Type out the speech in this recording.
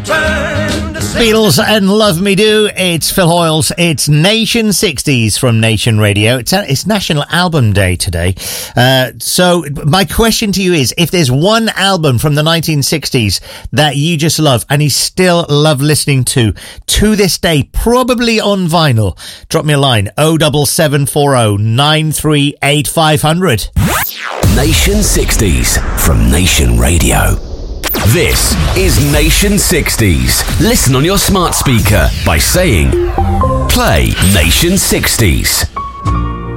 Beatles and Love Me Do. It's Phil Hoyles. It's Nation 60s from Nation Radio. It's National Album Day today. So my question to you is, if there's one album from the 1960s that you just love and you still love listening to this day, probably on vinyl, drop me a line, 07740 938 500. Nation 60s from Nation Radio. This is Nation 60s. Listen on your smart speaker by saying, play Nation 60s.